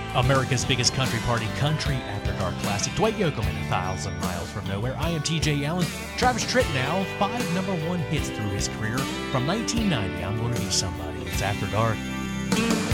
America's biggest country party, Country After Dark Classic. Dwight Yoakam, 1,000 Miles from Nowhere. I am TJ Allen. Travis Tritt now, 5 number 1 hits through his career. From 1990, I'm Gonna Be Somebody. It's After Dark.